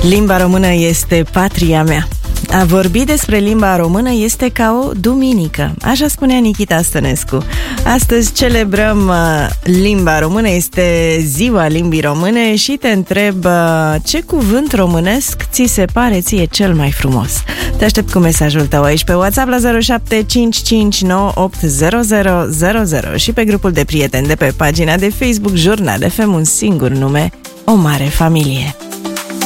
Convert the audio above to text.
Limba română este patria mea. A vorbi despre limba română este ca o duminică, așa spunea Nichita Stănescu. Astăzi celebrăm limba română, este ziua limbii române și te întreb ce cuvânt românesc ți se pare ție cel mai frumos. Te aștept cu mesajul tău aici pe WhatsApp la 0755980000 și pe grupul de prieteni de pe pagina de Facebook Jurnal FM, un singur nume, o mare familie.